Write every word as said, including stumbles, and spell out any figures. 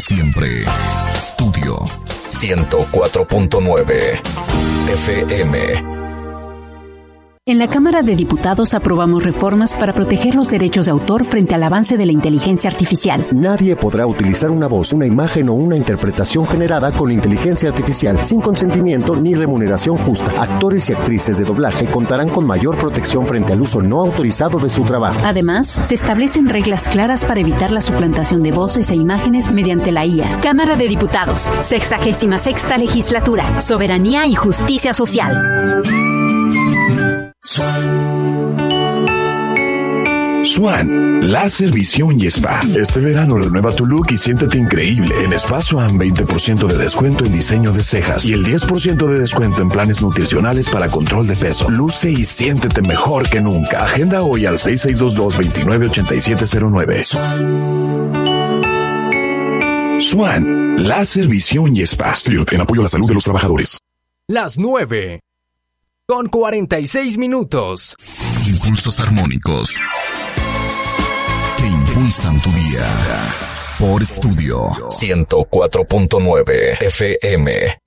siempre. Estudio ciento cuatro punto nueve F M. En la Cámara de Diputados aprobamos reformas para proteger los derechos de autor frente al avance de la inteligencia artificial. Nadie podrá utilizar una voz, una imagen o una interpretación generada con inteligencia artificial sin consentimiento ni remuneración justa. Actores y actrices de doblaje contarán con mayor protección frente al uso no autorizado de su trabajo. Además, se establecen reglas claras para evitar la suplantación de voces e imágenes mediante la I A. Cámara de Diputados, sexagésima sexta legislatura, soberanía y justicia social. Swan, láser, visión y spa. Este verano renueva tu look y siéntete increíble. En Spa Swan, veinte por ciento de descuento en diseño de cejas y el diez por ciento de descuento en planes nutricionales para control de peso. Luce y siéntete mejor que nunca. Agenda hoy al seis seis dos dos, dos nueve ocho siete cero nueve. Swan, láser, visión y spa. Stilt, en apoyo a la salud de los trabajadores. Las nueve. Con cuarenta y seis minutos. Impulsos armónicos que impulsan tu día. Por Estudio ciento cuatro punto nueve F M.